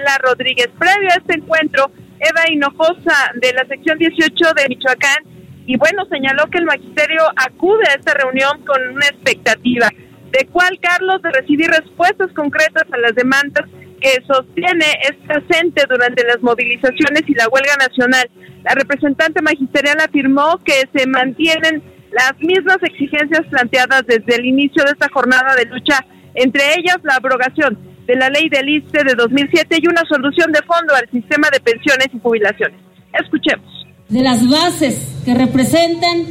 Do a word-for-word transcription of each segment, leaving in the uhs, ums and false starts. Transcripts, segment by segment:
Daniela Rodríguez. Previo a este encuentro, Eva Hinojosa, de la sección dieciocho de Michoacán, y bueno, señaló que el magisterio acude a esta reunión con una expectativa, de cuál, Carlos, de recibir respuestas concretas a las demandas que sostiene esta CENTE durante las movilizaciones y la huelga nacional. La representante magisterial afirmó que se mantienen las mismas exigencias planteadas desde el inicio de esta jornada de lucha, entre ellas la abrogación de la ley del I S S S T E de dos mil siete y una solución de fondo al sistema de pensiones y jubilaciones. Escuchemos. De las bases que representan,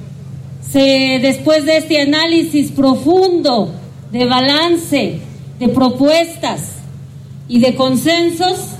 se, después de este análisis profundo de balance, de propuestas y de consensos,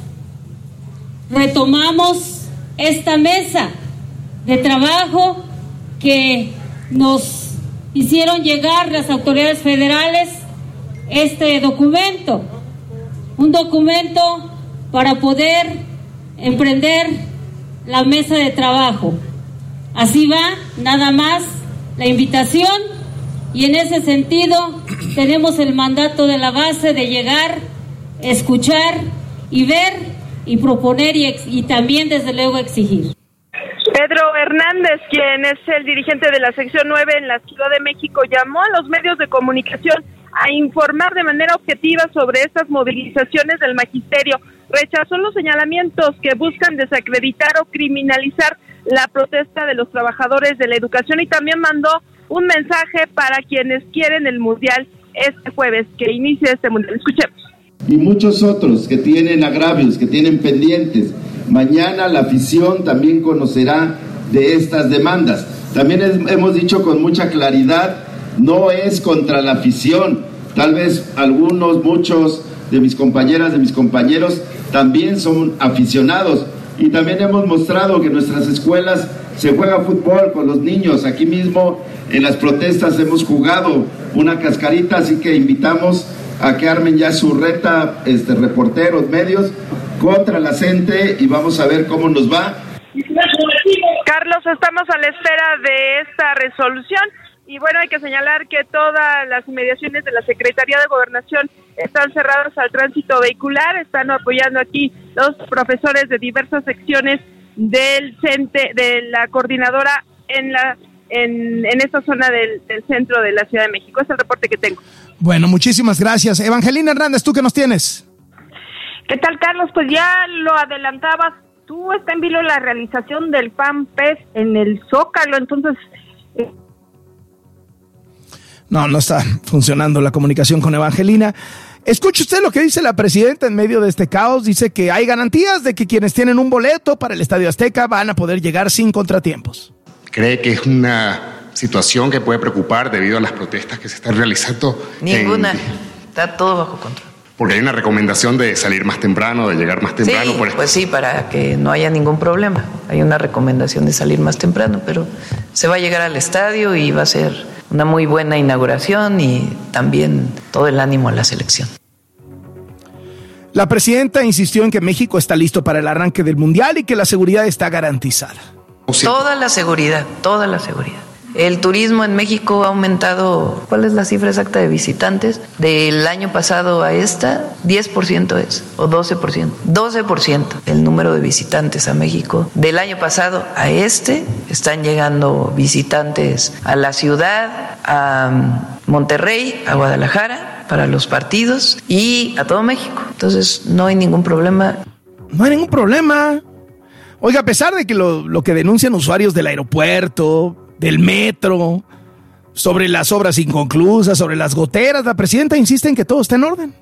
retomamos esta mesa de trabajo que nos hicieron llegar las autoridades federales, este documento, un documento para poder emprender la mesa de trabajo. Así va, nada más, la invitación, y en ese sentido tenemos el mandato de la base de llegar, escuchar y ver y proponer y, ex, y también desde luego exigir. Pedro Hernández, quien es el dirigente de la sección nueve en la Ciudad de México, llamó a los medios de comunicación a informar de manera objetiva sobre estas movilizaciones del magisterio. Rechazó los señalamientos que buscan desacreditar o criminalizar la protesta de los trabajadores de la educación, y también mandó un mensaje para quienes quieren el mundial este jueves, que inicia este mundial. Escuchemos. Y muchos otros que tienen agravios, que tienen pendientes. Mañana la afición también conocerá de estas demandas. También es, hemos dicho con mucha claridad, no es contra la afición. Tal vez algunos, muchos de mis compañeras, de mis compañeros, también son aficionados. Y también hemos mostrado que en nuestras escuelas se juega fútbol con los niños. Aquí mismo en las protestas hemos jugado una cascarita, así que invitamos a que armen ya su reta, este, reporteros, medios, contra la CENTE, y vamos a ver cómo nos va. Carlos, estamos a la espera de esta resolución, y bueno, hay que señalar que todas las inmediaciones de la Secretaría de Gobernación están cerradas al tránsito vehicular. Están apoyando aquí los profesores de diversas secciones del CENTE, de la coordinadora en la en, en esta zona del, del centro de la Ciudad de México. Es el reporte que tengo. Bueno, muchísimas gracias. Evangelina Hernández, ¿tú qué nos tienes? ¿Qué tal, Carlos? Pues ya lo adelantabas tú, está en vilo la realización del FANFEST en el Zócalo, entonces... Eh... No, no está funcionando la comunicación con Evangelina. Escuche usted lo que dice la presidenta en medio de este caos. Dice que hay garantías de que quienes tienen un boleto para el Estadio Azteca van a poder llegar sin contratiempos. ¿Cree que es una situación que puede preocupar debido a las protestas que se están realizando? Ninguna, en... está todo bajo control. Porque hay una recomendación de salir más temprano, de llegar más temprano. Sí, por esto. Pues sí, para que no haya ningún problema. Hay una recomendación de salir más temprano, pero se va a llegar al estadio y va a ser una muy buena inauguración y también todo el ánimo a la selección. La presidenta insistió en que México está listo para el arranque del Mundial y que la seguridad está garantizada. Toda la seguridad, toda la seguridad. El turismo en México ha aumentado, ¿cuál es la cifra exacta de visitantes? Del año pasado a esta, diez por ciento es, o doce por ciento. doce por ciento el número de visitantes a México. Del año pasado a este, están llegando visitantes a la ciudad, a Monterrey, a Guadalajara, para los partidos y a todo México. Entonces, no hay ningún problema. No hay ningún problema. Oiga, a pesar de que lo, lo que denuncian usuarios del aeropuerto, del metro, sobre las obras inconclusas, sobre las goteras, la presidenta insiste en que todo está en orden.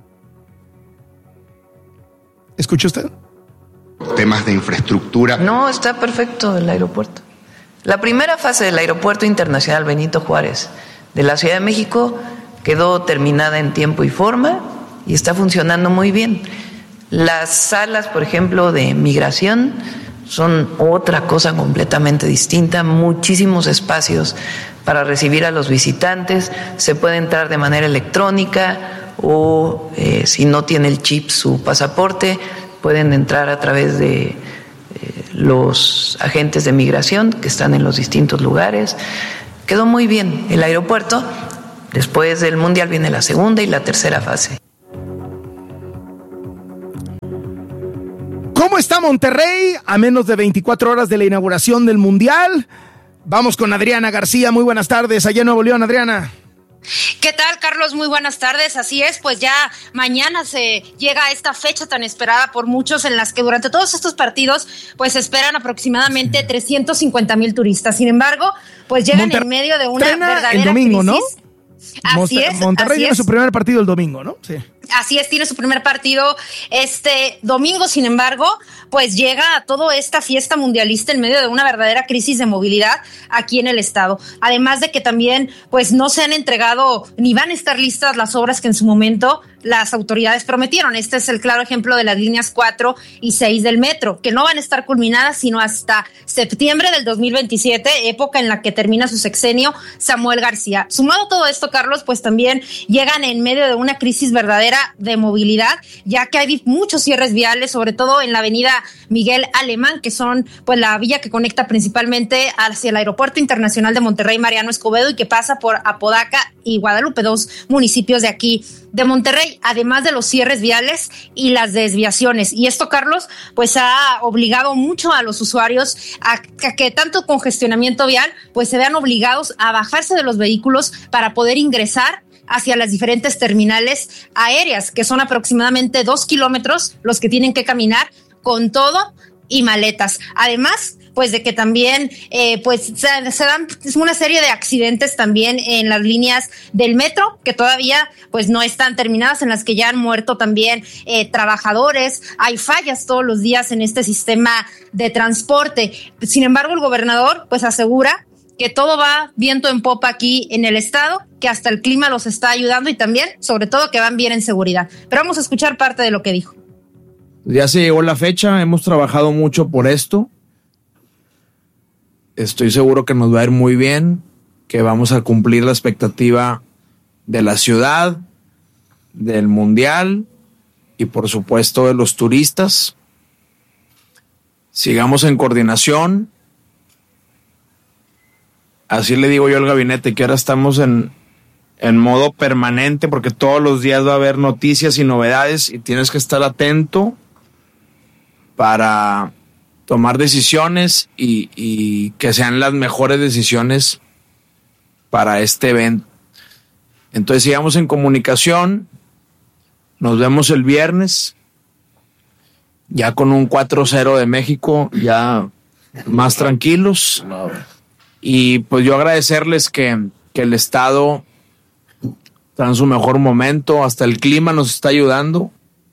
¿Escucha usted? Temas de infraestructura. No, está perfecto el aeropuerto. La primera fase del Aeropuerto Internacional Benito Juárez de la Ciudad de México quedó terminada en tiempo y forma y está funcionando muy bien. Las salas, por ejemplo, de migración son otra cosa completamente distinta, muchísimos espacios para recibir a los visitantes, se puede entrar de manera electrónica o eh, si no tiene el chip su pasaporte, pueden entrar a través de eh, los agentes de migración que están en los distintos lugares. Quedó muy bien el aeropuerto. Después del Mundial viene la segunda y la tercera fase. ¿Cómo está Monterrey a menos de veinticuatro horas de la inauguración del Mundial? Vamos con Adriana García. Muy buenas tardes, allá en Nuevo León, Adriana. ¿Qué tal, Carlos? Muy buenas tardes. Así es, pues ya mañana se llega a esta fecha tan esperada por muchos, en las que durante todos estos partidos pues esperan aproximadamente trescientos cincuenta mil turistas. Sin embargo, pues llegan Monter- en medio de una verdadera el domingo, crisis. ¿no? Así Monter- es. Monterrey así tiene es. su primer partido el domingo, ¿no? Sí. Así es, tiene su primer partido este domingo. Sin embargo, pues llega a toda esta fiesta mundialista en medio de una verdadera crisis de movilidad aquí en el estado. Además de que también pues no se han entregado ni van a estar listas las obras que en su momento las autoridades prometieron. Este es el claro ejemplo de las líneas cuatro y seis del metro, que no van a estar culminadas sino hasta septiembre del dos mil veintisiete, época en la que termina su sexenio Samuel García. Sumado a todo esto, Carlos, pues también llegan en medio de una crisis verdadera de movilidad, ya que hay muchos cierres viales, sobre todo en la avenida Miguel Alemán, que son pues la vía que conecta principalmente hacia el Aeropuerto Internacional de Monterrey Mariano Escobedo y que pasa por Apodaca y Guadalupe, dos municipios de aquí de Monterrey, además de los cierres viales y las desviaciones. Y esto, Carlos, pues ha obligado mucho a los usuarios a que tanto congestionamiento vial pues se vean obligados a bajarse de los vehículos para poder ingresar hacia las diferentes terminales aéreas, que son aproximadamente dos kilómetros los que tienen que caminar con todo y maletas. Además, pues de que también eh, pues se, se dan una serie de accidentes también en las líneas del metro, que todavía pues no están terminadas, en las que ya han muerto también eh, trabajadores. Hay fallas todos los días en este sistema de transporte. Sin embargo, el gobernador pues asegura que todo va viento en popa aquí en el estado, que hasta el clima los está ayudando y también, sobre todo, que van bien en seguridad. Pero vamos a escuchar parte de lo que dijo. Ya se llegó la fecha, hemos trabajado mucho por esto. Estoy seguro que nos va a ir muy bien, que vamos a cumplir la expectativa de la ciudad, del mundial y por supuesto de los turistas. Sigamos en coordinación. Así le digo yo al gabinete, que ahora estamos en, en modo permanente, porque todos los días va a haber noticias y novedades y tienes que estar atento para tomar decisiones y, y que sean las mejores decisiones para este evento. Entonces sigamos en comunicación, nos vemos el viernes, ya con un cuatro cero de México, ya más tranquilos. Y pues yo agradecerles que, que el estado está en su mejor momento, hasta el clima nos está ayudando.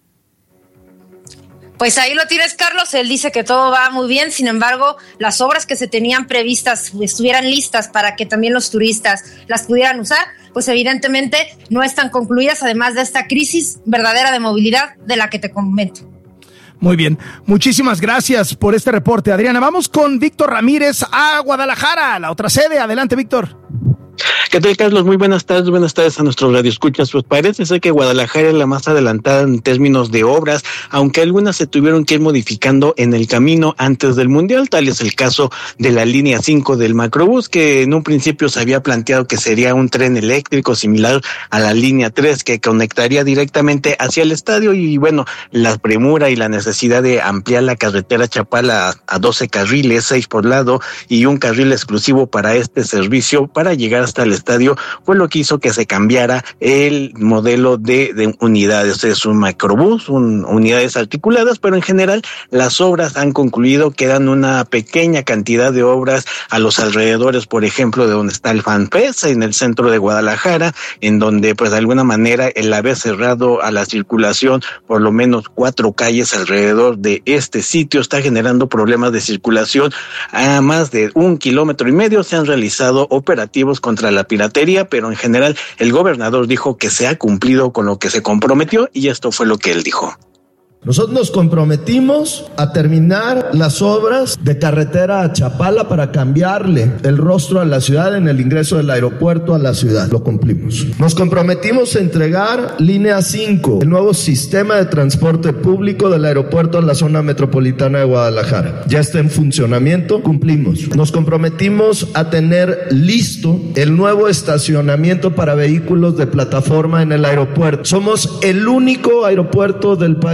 Pues ahí lo tienes, Carlos. Él dice que todo va muy bien. Sin embargo, las obras que se tenían previstas estuvieran listas para que también los turistas las pudieran usar, pues evidentemente no están concluidas, además de esta crisis verdadera de movilidad de la que te comento. Muy bien, muchísimas gracias por este reporte, Adriana. Vamos con Víctor Ramírez a Guadalajara, la otra sede. Adelante, Víctor. ¿Qué tal, Carlos? Muy buenas tardes, buenas tardes a nuestros radioescuchas. Pues parece ser que Guadalajara es la más adelantada en términos de obras, aunque algunas se tuvieron que ir modificando en el camino antes del Mundial. Tal es el caso de la línea cinco del Macrobús, que en un principio se había planteado que sería un tren eléctrico similar a la línea tres, que conectaría directamente hacia el estadio. Y bueno, la premura y la necesidad de ampliar la carretera Chapala a, a doce carriles, seis por lado, y un carril exclusivo para este servicio para llegar hasta el estadio, fue lo que hizo que se cambiara el modelo de, de unidades. Es un macrobús, un, unidades articuladas, pero en general las obras han concluido. Quedan una pequeña cantidad de obras a los alrededores, por ejemplo, de donde está el FanFest, en el centro de Guadalajara, en donde pues de alguna manera el haber cerrado a la circulación por lo menos cuatro calles alrededor de este sitio está generando problemas de circulación. A más de un kilómetro y medio se han realizado operativos contra la piratería, pero en general el gobernador dijo que se ha cumplido con lo que se comprometió, y esto fue lo que él dijo. Nosotros nos comprometimos a terminar las obras de carretera a Chapala para cambiarle el rostro a la ciudad en el ingreso del aeropuerto a la ciudad. Lo cumplimos. Nos comprometimos a entregar línea cinco, el nuevo sistema de transporte público del aeropuerto a la zona metropolitana de Guadalajara. Ya está en funcionamiento, cumplimos. Nos comprometimos a tener listo el nuevo estacionamiento para vehículos de plataforma en el aeropuerto. Somos el único aeropuerto del país que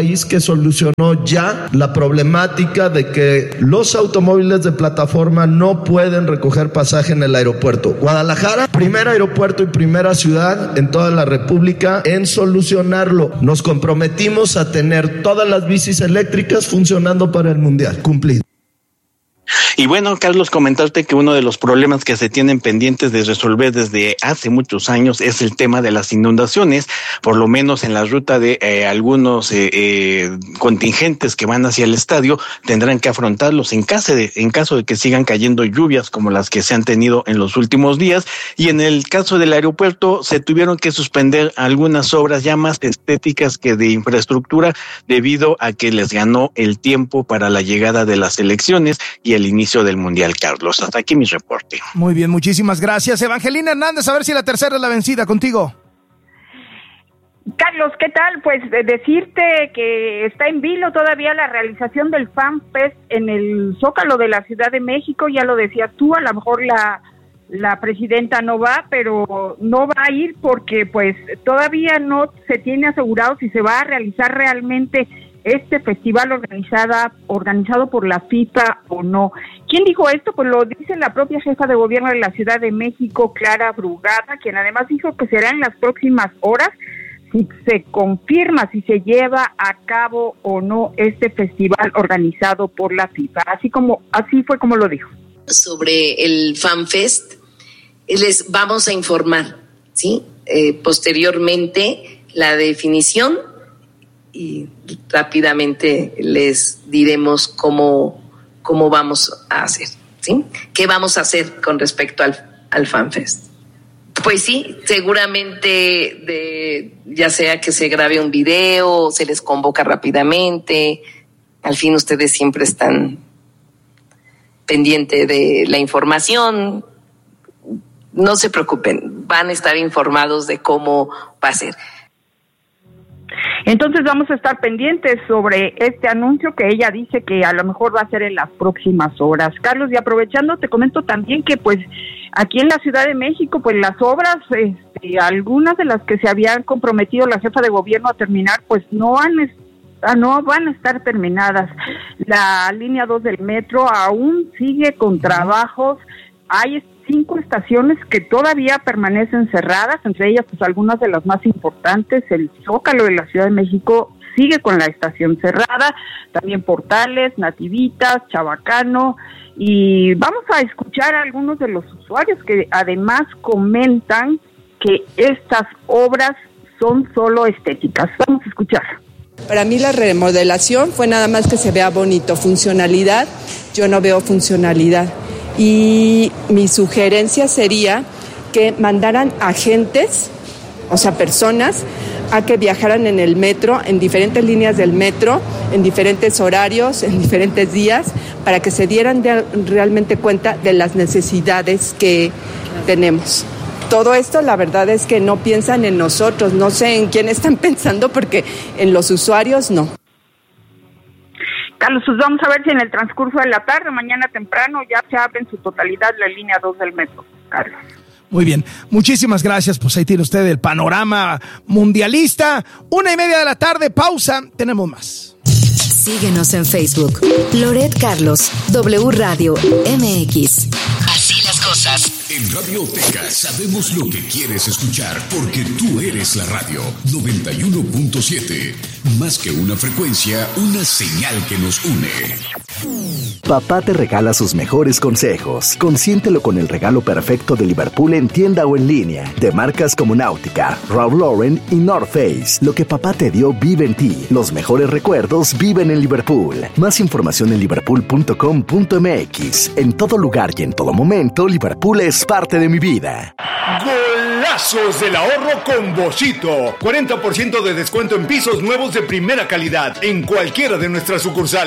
solucionó ya la problemática de que los automóviles de plataforma no pueden recoger pasaje en el aeropuerto. Guadalajara, primer aeropuerto y primera ciudad en toda la República en solucionarlo. Nos comprometimos a tener todas las bicis eléctricas funcionando para el Mundial. Cumplido. Y bueno, Carlos, comentarte que uno de los problemas que se tienen pendientes de resolver desde hace muchos años es el tema de las inundaciones, por lo menos en la ruta de eh, algunos eh, eh, contingentes que van hacia el estadio, tendrán que afrontarlos en caso de, en caso de que sigan cayendo lluvias como las que se han tenido en los últimos días. Y en el caso del aeropuerto se tuvieron que suspender algunas obras ya más estéticas que de infraestructura debido a que les ganó el tiempo para la llegada de las elecciones y el inicio del Mundial, Carlos. Hasta aquí mi reporte. Muy bien, muchísimas gracias. Evangelina Hernández, a ver si la tercera es la vencida, contigo. Carlos, ¿qué tal? Pues de decirte que está en vilo todavía la realización del Fan Fest en el Zócalo de la Ciudad de México. Ya lo decías tú, a lo mejor la, la presidenta no va, pero no va a ir porque pues todavía no se tiene asegurado si se va a realizar realmente este festival organizada, organizado por la FIFA o no. ¿Quién dijo esto? Pues lo dice la propia jefa de gobierno de la Ciudad de México, Clara Brugada, quien además dijo que será en las próximas horas si se confirma si se lleva a cabo o no este festival organizado por la FIFA. Así como así fue como lo dijo. Sobre el Fan Fest, les vamos a informar, ¿sí? Eh, posteriormente la definición y rápidamente les diremos cómo, cómo vamos a hacer, ¿sí? ¿Qué vamos a hacer con respecto al, al FanFest? Pues sí, seguramente de, ya sea que se grabe un video, se les convoca rápidamente, al fin ustedes siempre están pendientes de la información, no se preocupen, van a estar informados de cómo va a ser. Entonces vamos a estar pendientes sobre este anuncio que ella dice que a lo mejor va a ser en las próximas horas. Carlos, y aprovechando, te comento también que pues aquí en la Ciudad de México, pues las obras, este, algunas de las que se habían comprometido la jefa de gobierno a terminar, pues no han no van a estar terminadas. La línea dos del metro aún sigue con trabajos, hay cinco estaciones que todavía permanecen cerradas, entre ellas pues algunas de las más importantes. El Zócalo de la Ciudad de México sigue con la estación cerrada, también Portales, Nativitas, Chabacano, y vamos a escuchar a algunos de los usuarios que además comentan que estas obras son solo estéticas. Vamos a escuchar. Para mí la remodelación fue nada más que se vea bonito, funcionalidad, yo no veo funcionalidad. Y mi sugerencia sería que mandaran agentes, o sea, personas, a que viajaran en el metro, en diferentes líneas del metro, en diferentes horarios, en diferentes días, para que se dieran de, realmente cuenta de las necesidades que tenemos. Todo esto, la verdad es que no piensan en nosotros, no sé en quién están pensando, porque en los usuarios no. Carlos, pues vamos a ver si en el transcurso de la tarde, mañana temprano, ya se abre en su totalidad la línea dos del metro, Carlos. Muy bien, muchísimas gracias, pues ahí tiene usted el panorama mundialista. Una y media de la tarde, pausa, tenemos más. Síguenos en Facebook, Loret Carlos, W Radio M X. Así las cosas. En Radio Teca sabemos lo que quieres escuchar, porque tú eres la radio. noventa y uno punto siete. Más que una frecuencia, una señal que nos une. Papá te regala sus mejores consejos. Consiéntelo con el regalo perfecto de Liverpool en tienda o en línea. De marcas como Náutica, Ralph Lauren y North Face. Lo que papá te dio vive en ti. Los mejores recuerdos viven en Liverpool. Más información en liverpool punto com punto m x. En todo lugar y en todo momento, Liverpool es parte de mi vida. Golazos del ahorro con Boschito. cuarenta por ciento de descuento en pisos nuevos de primera calidad en cualquiera de nuestras sucursales.